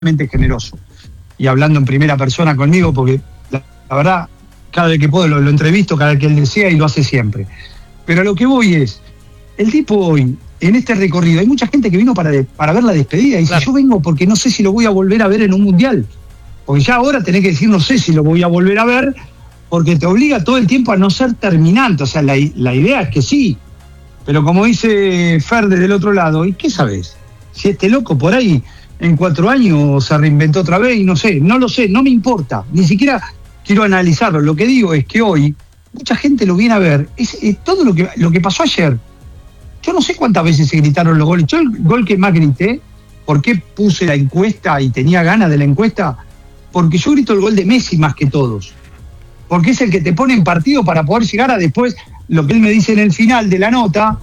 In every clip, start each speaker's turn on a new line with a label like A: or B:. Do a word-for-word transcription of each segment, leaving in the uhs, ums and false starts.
A: generoso. Y hablando en primera persona conmigo, porque la, la verdad, cada vez que puedo lo, lo entrevisto, cada vez que él desea y lo hace siempre. Pero lo que voy es, el tipo hoy, en este recorrido, hay mucha gente que vino para, de, para ver la despedida. Y claro, si yo vengo porque no sé si lo voy a volver a ver en un mundial. Porque ya ahora tenés que decir no sé si lo voy a volver a ver, porque te obliga todo el tiempo a no ser terminante. O sea, la, la idea es que sí. Pero como dice Fer desde el otro lado, ¿y qué sabés? Si este loco por ahí en cuatro años se reinventó otra vez y no sé, no lo sé, no me importa. Ni siquiera quiero analizarlo. Lo que digo es que hoy mucha gente lo viene a ver. Es, es todo lo que, lo que pasó ayer. Yo no sé cuántas veces se gritaron los goles. Yo el gol que más grité, ¿por qué puse la encuesta y tenía ganas de la encuesta? Porque yo grito el gol de Messi más que todos. Porque es el que te pone en partido para poder llegar a después, lo que él me dice en el final de la nota,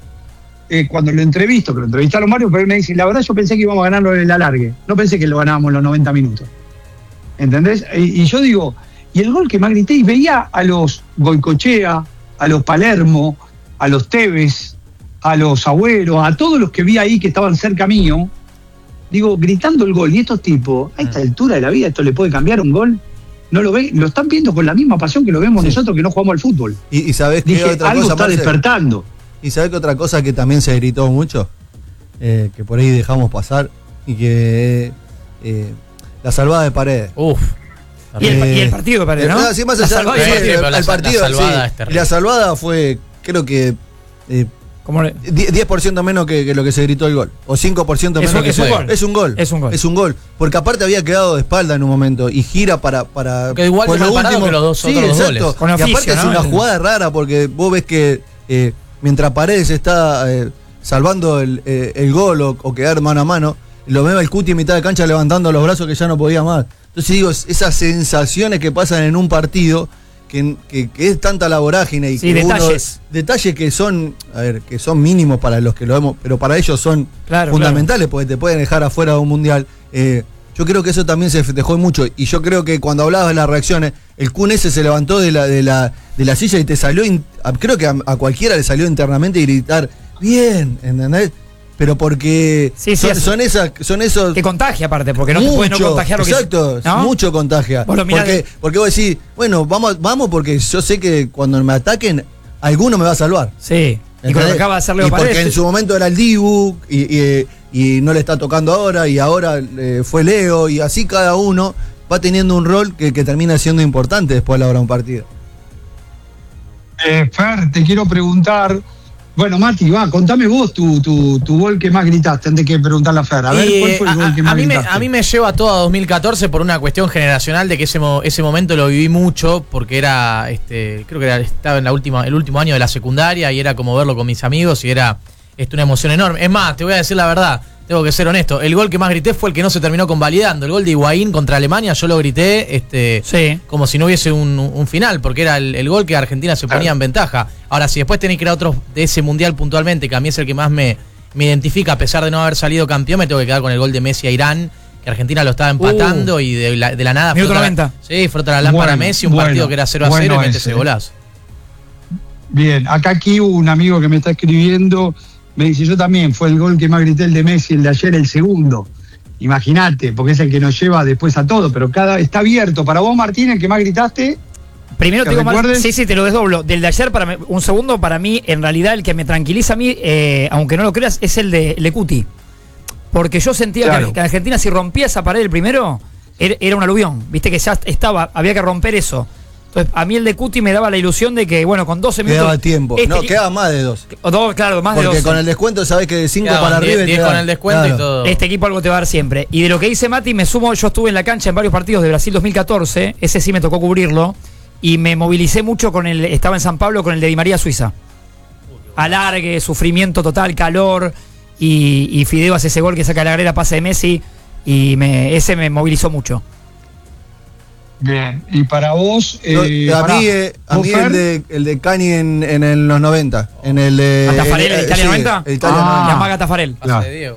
A: eh, cuando lo entrevisto, que lo entrevistaron varios, pero él me dice, la verdad yo pensé que íbamos a ganarlo en el alargue. No pensé que lo ganábamos en los noventa minutos. ¿Entendés? Y, y yo digo, y el gol que más grité, y veía a los Goicoechea, a los Palermo, a los Tevez, a los Agüero, a todos los que vi ahí que estaban cerca mío, digo, gritando el gol. Y estos tipos, a esta altura de la vida, ¿esto le puede cambiar un gol? No lo ven, lo están viendo con la misma pasión que lo vemos sí. nosotros que no jugamos al fútbol.
B: Y, y sabés
A: que otra algo cosa está Marce, despertando.
B: Y sabés que otra cosa que también se gritó mucho, eh, que por ahí dejamos pasar, y que eh, la salvada de Paredes.
C: Uf.
D: Y el, y el partido de Paredes, ¿no?
B: Sí, más allá,
C: salvada,
B: sí,
C: el, el,
B: el, el partido,
C: la salvada
B: sí.
C: es
B: Y la salvada fue, creo que eh, diez por ciento menos que, que lo que se gritó el gol. O cinco por ciento menos
D: un,
B: que
D: es un gol.
B: Es un gol.
D: Es un gol.
B: Es un gol. Porque aparte había quedado de espalda en un momento y gira para. para
C: que igual
B: por
C: lo último
B: que
C: los dos
B: sí,
C: otros
B: exacto.
C: goles.
D: Con
B: y
D: oficio,
B: aparte
D: ¿no?
B: es una jugada rara porque vos ves que eh, mientras Paredes está eh, salvando el, eh, el gol o, o quedar mano a mano, lo ve el Cuti en mitad de cancha levantando los brazos que ya no podía más. Entonces digo, esas sensaciones que pasan en un partido. Que, que, que es tanta la vorágine y
D: sí,
B: que
D: detalles.
B: Uno, detalles que son, a ver, que son mínimos para los que lo vemos, pero para ellos son
D: claro,
B: fundamentales
D: claro.
B: porque te pueden dejar afuera de un mundial. Eh, yo creo que eso también se festejó mucho y yo creo que cuando hablabas de las reacciones, el Kun ese se levantó de la, de la, de la silla y te salió, in, a, creo que a, a cualquiera le salió internamente y gritar, bien, ¿entendés? Pero porque
D: sí, sí,
B: son, son esas, son esos.
D: Que contagia aparte, porque no
B: mucho,
D: te puedes no contagiar lo
B: exacto,
D: que ¿no?
B: mucho contagia. Porque, de... porque vos decís, bueno, vamos, vamos porque yo sé que cuando me ataquen, alguno me va a salvar.
D: Sí. ¿Entendés? Y cuando acaba de hacerle
B: y porque en su momento era el Dibu y, y, y no le está tocando ahora, y ahora eh, fue Leo, y así cada uno va teniendo un rol que, que termina siendo importante después a la hora de un partido.
A: Eh, Fer, te quiero preguntar. Bueno, Mati, va, contame vos tu, tu, tu gol que más gritaste antes que preguntarle a Fer. A ver,
C: y,
A: ¿cuál fue el gol
C: a,
A: que más
C: a mí
A: gritaste?
C: Me, a mí me lleva todo a dos mil catorce por una cuestión generacional de que ese, ese momento lo viví mucho porque era, este, creo que era, estaba en la última, el último año de la secundaria y era como verlo con mis amigos y era este, una emoción enorme. Es más, te voy a decir la verdad, tengo que ser honesto, el gol que más grité fue el que no se terminó convalidando, el gol de Higuaín contra Alemania, yo lo grité este,
D: sí. como
C: si no hubiese un, un final, porque era el, el gol que Argentina se ponía en ventaja. Ahora, si después tenés que ir a otros de ese mundial puntualmente, que a mí es el que más me, me identifica, a pesar de no haber salido campeón, me tengo que quedar con el gol de Messi a Irán, que Argentina lo estaba empatando uh, y de la, de la nada
D: frota la,
C: sí, frota la lámpara
A: bueno,
C: Messi, un
A: bueno,
C: partido que era cero a cero bueno y mete ese golazo.
A: Bien, acá aquí un amigo que me está escribiendo me dice, yo también, fue el gol que más grité el de Messi, el de ayer, el segundo. Imagínate, porque es el que nos lleva después a todo, pero cada está abierto. Para vos, Martín, el que más gritaste.
D: Primero te digo más, sí, sí, te lo desdoblo. Del de ayer, para mí, un segundo, para mí, en realidad, el que me tranquiliza a mí, eh, aunque no lo creas, es el de Lecuti. Porque yo sentía claro. que, que Argentina, si rompía esa pared el primero, era, era un aluvión. Viste que ya estaba, había que romper eso. Entonces, a mí el de Cuti me daba la ilusión de que, bueno, con doce minutos...
B: Quedaba tiempo.
D: Este,
B: no, quedaba más de dos.
D: O dos, claro, más
B: Porque
D: de dos.
B: Porque con el descuento sabés que de cinco para arriba...
C: diez con el descuento
B: claro.
C: y todo.
D: Este equipo algo te va a dar siempre. Y de lo que dice Mati, me sumo, yo estuve en la cancha en varios partidos de Brasil dos mil catorce, ese sí me tocó cubrirlo, y me movilicé mucho con el... Estaba en San Pablo con el de Di María Suiza. Alargue, sufrimiento total, calor, y, y Fideo hace ese gol que saca la grera, pase de Messi, y me, ese me movilizó mucho.
A: Bien, y para vos...
B: Eh, a
A: para,
B: mí, eh, a mí el, de, el de Cani en, en, en los noventa. En el de...
D: ¿A Tafarel, el Italia noventa?
B: El Italia
D: ah,
B: noventa.
D: Yamaga Tafarel.
C: Pase claro. de Diego.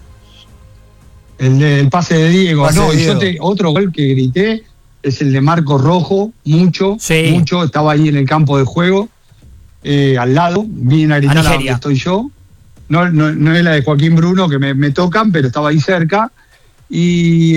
A: El, de, el pase de Diego.
B: Pase
A: no,
B: de Diego.
A: Yo te, otro gol que grité es el de Marco Rojo, mucho,
D: sí.
A: mucho. Estaba ahí en el campo de juego, eh, al lado, bien a gritar a donde estoy yo. No, no, no es la de Joaquín Bruno, que me, me tocan, pero estaba ahí cerca. Y